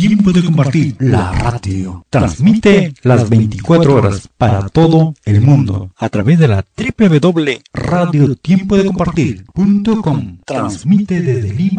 Tiempo de Compartir, la radio. Transmite las 24 horas para todo el mundo a través de la www.radiotiempodecompartir.com. Transmite desde Lima.